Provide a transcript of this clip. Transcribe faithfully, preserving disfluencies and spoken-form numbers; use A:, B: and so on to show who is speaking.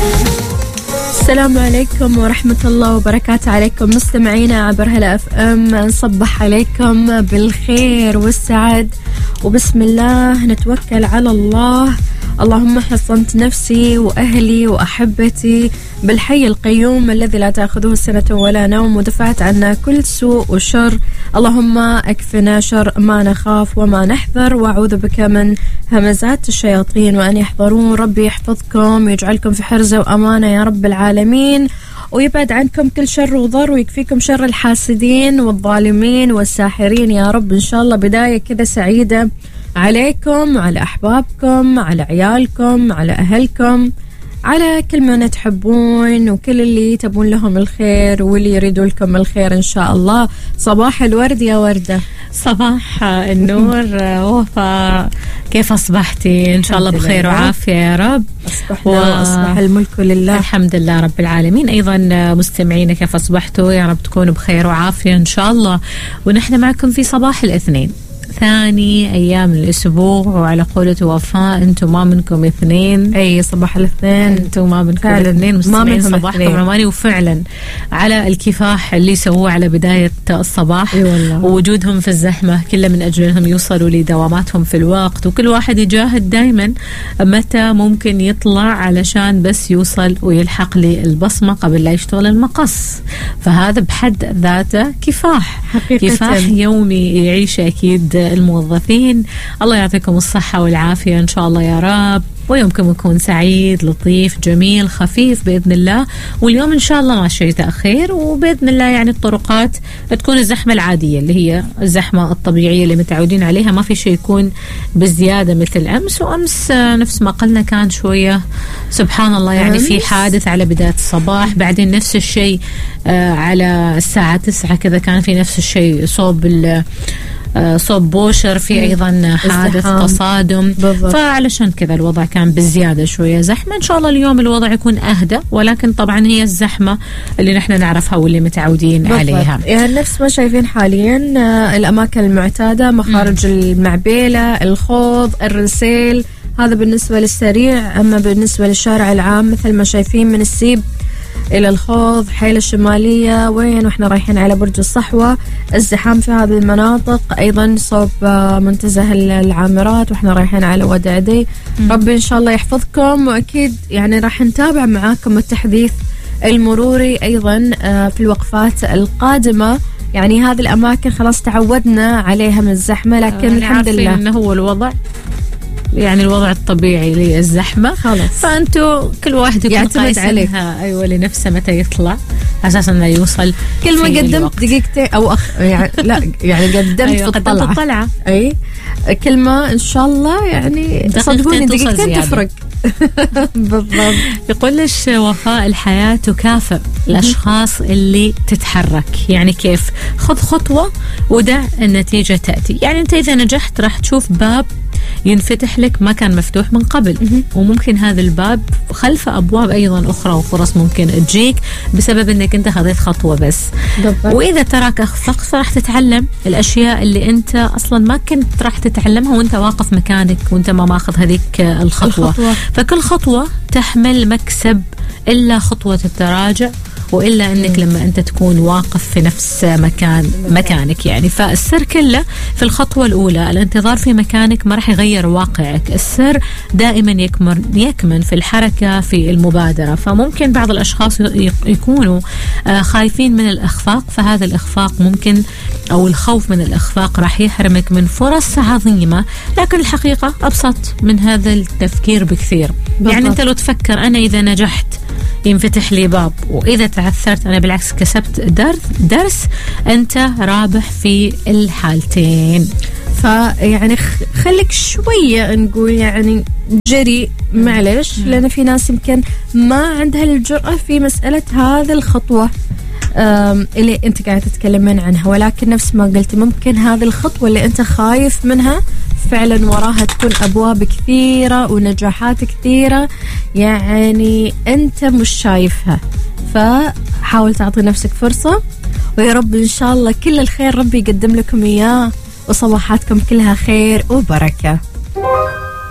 A: السلام عليكم ورحمة الله وبركاته عليكم مستمعينا عبر هلا اف ام. نصبح عليكم بالخير والسعد وبسم الله نتوكل على الله. اللهم حصنت نفسي وأهلي وأحبتي بالحي القيوم الذي لا تأخذه سنة ولا نوم، ودفعت عنا كل سوء وشر. اللهم أكفنا شر ما نخاف وما نحذر، وأعوذ بك من همزات الشياطين وأن يحضرون. ربي يحفظكم ويجعلكم في حرزة وأمانة يا رب العالمين، ويبعد عنكم كل شر وضر، ويكفيكم شر الحاسدين والظالمين والساحرين يا رب. إن شاء الله بداية كذا سعيدة عليكم، على أحبابكم، على عيالكم، على أهلكم، على كل من تحبون وكل اللي تبون لهم الخير واللي يريدوا لكم الخير إن شاء الله. صباح الورد يا وردة.
B: صباح النور وفاء، كيف أصبحتي؟ إن شاء الله بخير وعافية يا رب.
A: أصبحنا وأصبح الملك لله.
B: الحمد لله رب العالمين. أيضا مستمعينا كيف أصبحتوا؟ يا رب تكونوا بخير وعافية إن شاء الله. ونحن معكم في صباح الاثنين، ثاني أيام الأسبوع، وعلى قولة وفاء أنتم ما منكم اثنين.
A: أي صباح الاثنين،
B: أنتم ما منكم اثنين، مستمعين صباحكم رماني. وفعلا على الكفاح اللي سووه على بداية الصباح ووجودهم في الزحمة كله من أجل أنهم يوصلوا لدواماتهم في الوقت، وكل واحد يجاهد دايما متى ممكن يطلع علشان بس يوصل ويلحق للبصمة قبل لا يشتغل المقص. فهذا بحد ذاته كفاح حقيقة. كفاح يومي يعيش أكيد الموظفين. الله يعطيكم الصحة والعافية إن شاء الله يا رب، ويومكم يكون سعيد لطيف جميل خفيف بإذن الله. واليوم إن شاء الله ما شيء تأخير، وبإذن الله يعني الطرقات تكون الزحمة العادية اللي هي الزحمة الطبيعية اللي متعودين عليها، ما في شيء يكون بزيادة مثل أمس. وأمس نفس ما قلنا كان شوية سبحان الله يعني في حادث على بداية الصباح، بعدين نفس الشيء على الساعة تسعة كذا كان في نفس الشيء صوب ال صوب بوشر، في أيضا حادث تصادم. فعلشان كذا الوضع كان بالزيادة شوية زحمة. إن شاء الله اليوم الوضع يكون أهدى، ولكن طبعا هي الزحمة اللي نحن نعرفها واللي متعودين بالضبط عليها.
A: يعني نفس ما شايفين حاليا الأماكن المعتادة، مخارج م. المعبيلة، الخوض، الرسيل، هذا بالنسبة للسريع. أما بالنسبة للشارع العام مثل ما شايفين من السيب إلى الخوض، حيل الشمالية وين وإحنا رايحين على برج الصحوة، الزحام في هذه المناطق. أيضا صوب منتزه العامرات وإحنا رايحين على ودعدي. ربي إن شاء الله يحفظكم، وأكيد يعني راح نتابع معاكم التحديث المروري أيضا في الوقفات القادمة. يعني هذه الأماكن خلاص تعودنا عليها من الزحمة، لكن الحمد لله
B: إنه هو الوضع يعني الوضع الطبيعي للزحمة خلاص، فأنتوا كل واحد يكون
A: يعتمد عليها
B: أيوة لنفسه متى يطلع أساسا ما يوصل.
A: كل ما قدمت دقيقتين أو أخ يعني لا يعني قدمت
B: أيوة
A: في الطلعة,
B: الطلعة.
A: أي كلمة إن شاء الله يعني صدقوني دقيقتين تفرق. بالضبط.
B: يقول لش وفاء الحياة تكافئ الأشخاص اللي تتحرك. يعني كيف؟ خذ خطوة ودع النتيجة تأتي. يعني أنت إذا نجحت راح تشوف باب ينفتح لك ما كان مفتوح من قبل، وممكن هذا الباب خلفه أبواب أيضا أخرى وفرص ممكن تجيك بسبب أنك أنت خذيت خطوة بس.
A: بالضبط.
B: وإذا تراك أخفقت راح تتعلم الأشياء اللي أنت أصلا ما كنت راح تتعلمها وأنت واقف مكانك وأنت ما ماخذ هذيك الخطوة. الخطوة. فكل خطوة تحمل مكسب إلا خطوة التراجع، وإلا أنك لما أنت تكون واقف في نفس مكان مكانك. يعني فالسر كله في الخطوة الأولى. الانتظار في مكانك ما راح يغير واقعك. السر دائما يكمن يكمن في الحركة، في المبادرة. فممكن بعض الأشخاص يكونوا خايفين من الإخفاق، فهذا الإخفاق ممكن أو الخوف من الإخفاق راح يحرمك من فرص عظيمة. لكن الحقيقة أبسط من هذا التفكير بكثير. بالضبط. يعني أنت لو تفكر أنا إذا نجحت ينفتح لي باب، وإذا تعثرت أنا بالعكس كسبت درس درس أنت رابح في الحالتين.
A: فيعني خليك شوية نقول يعني جريء معلش، لأن في ناس يمكن ما عندها الجرأة في مسألة هذه الخطوة اللي أنت قاعد تتكلمين عنها. ولكن نفس ما قلت ممكن هذه الخطوة اللي أنت خايف منها فعلا وراها تكون أبواب كثيرة ونجاحات كثيرة يعني أنت مش شايفها. فحاول تعطي نفسك فرصة، ويا رب إن شاء الله كل الخير ربي يقدم لكم إياه، وصباحاتكم كلها خير وبركة.